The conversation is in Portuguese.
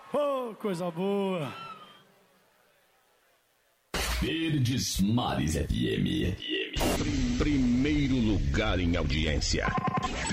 Oh, coisa boa. Verdes Mares FM. Primeiro lugar em audiência.